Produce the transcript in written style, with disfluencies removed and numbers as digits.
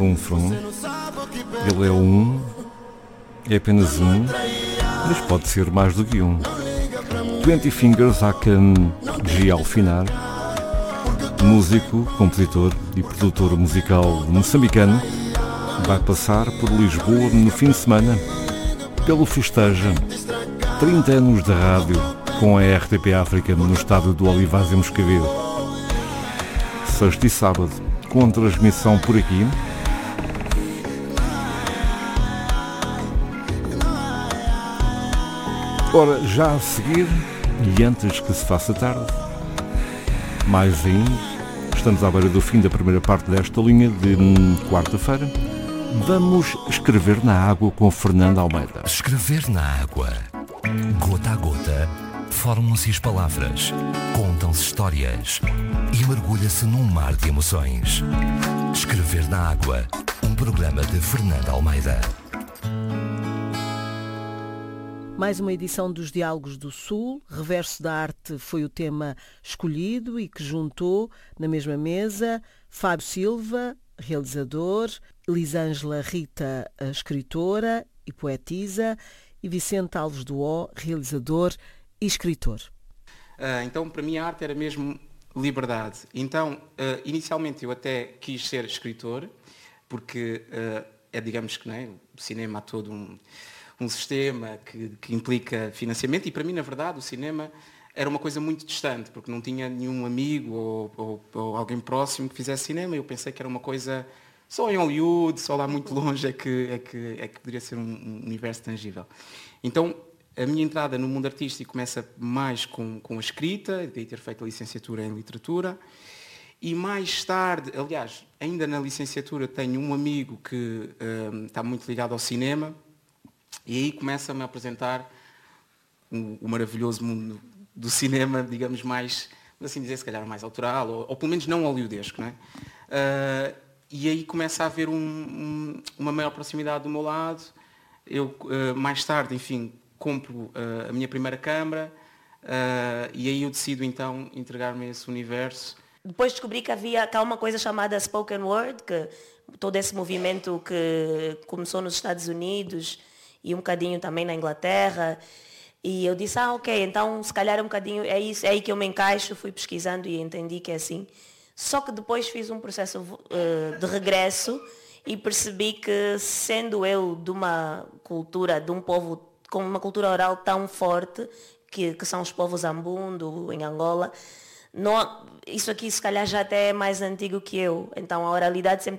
Um front, ele é um, é apenas um, mas pode ser mais do que um. 20 Fingers Hakan G. Alfinar, músico, compositor e produtor musical moçambicano, vai passar por Lisboa no fim de semana pelo Festeja 30 anos de rádio com a RTP África no estádio do Olivais em Moscavide. Sexta e sábado, com transmissão por aqui. Ora, já a seguir, e antes que se faça tarde, mais ainda, estamos à beira do fim da primeira parte desta linha de quarta-feira, vamos escrever na água com Fernando Almeida. Escrever na água, gota a gota, formam-se as palavras, contam-se histórias e mergulha-se num mar de emoções. Escrever na água, um programa de Fernando Almeida. Mais uma edição dos Diálogos do Sul. Reverso da Arte foi o tema escolhido e que juntou na mesma mesa Fábio Silva, realizador, Elisângela Rita, a escritora e poetisa, e Vicente Alves do O, realizador e escritor. Então, para mim, a arte era mesmo liberdade. Então, inicialmente eu até quis ser escritor, porque digamos que, não é, o cinema há todo um sistema que implica financiamento, e para mim, na verdade, o cinema era uma coisa muito distante, porque não tinha nenhum amigo ou alguém próximo que fizesse cinema. Eu pensei que era uma coisa só em Hollywood, só lá muito longe é que poderia ser um universo tangível. Então, a minha entrada no mundo artístico começa mais com a escrita, daí ter feito a licenciatura em literatura, e mais tarde, aliás, ainda na licenciatura tenho um amigo que está muito ligado ao cinema, e aí começa-me a apresentar o maravilhoso mundo do cinema, digamos, mais, assim dizer, se calhar mais autoral, ou pelo menos não hollywoodesco, não é? E aí começa a haver uma maior proximidade do meu lado. Eu, mais tarde, enfim, compro a minha primeira câmara, e aí eu decido, então, entregar-me a esse universo. Depois descobri que há uma coisa chamada spoken word, que todo esse movimento que começou nos Estados Unidos e um bocadinho também na Inglaterra. E eu disse, ok, então se calhar um bocadinho, é isso, é aí que eu me encaixo. Fui pesquisando e entendi que é assim. Só que depois fiz um processo de regresso e percebi que, sendo eu de uma cultura, de um povo com uma cultura oral tão forte, que são os povos Ambundo, em Angola, isso aqui se calhar já até é mais antigo que eu. Então a oralidade sempre